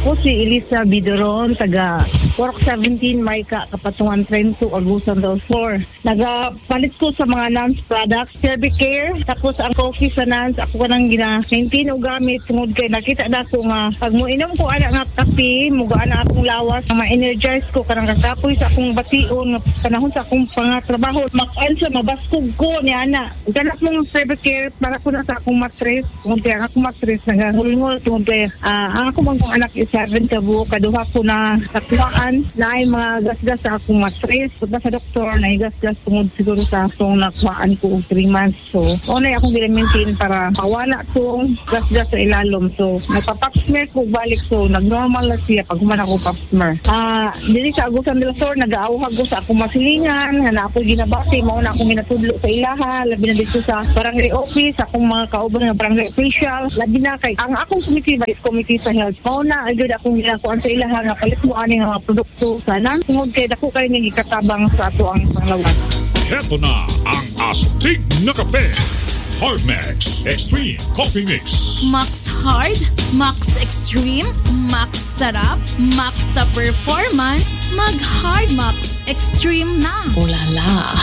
Ako si Elisa Bidoron, taga Work 17, Mayka, Kapatungan Trento, Agusan del Sur. Nagapalit ko sa mga NANS products, Cervicare, tapos ang coffee sa NANS, ako ka nang gina-maintain o gamit, tungod kay nakita na ko nga, pag mo inom ko anak nga kape, muga na akong lawas, ma-energize ko, kanang kakapoy sa akong bation, nga panahon sa akong pangatrabaho, makaan sa mabaskog ko, ni Ana. Ganap mong Cervicare, para ko na sa akong matres, tungod kay ang akong matres, nagahulngol, tungod kay ang ako mga anak is 7 kabuo, kaduha ko na takwaan na ay mga gasgas sa akong matres. Pagka sa doktor, na gasgas tungod siguro sa akong nakwaan ko 3 months. So, una akong gina-maintain para mawala itong gasgas sa ilalom. So, nagpa-pap-smear ko balik. So, nag-normal na siya pag human ako pap-smear. Dili sa Agusan del Sur, nag-aawag ko sa akong masilingan, na ako ginabati, mauna akong ginatudlo sa ilaha, labi na dito sa barangay office, akong mga kauban ng barangay official, labi na kay ang akong committee, vice committee sa health. Mauna, agad akong ginakuan sa ilaha nga palit mo ani nga mga produkto sana. Tungod kay dako kayo nang ikatabang sa ato ang panglawas. Heto na ang astig na kape. Hardmax Extreme Coffee Mix. Max Hard, Max Extreme, Max Sarap, Max sa performance, mag Hard Max Extreme na. Ulala.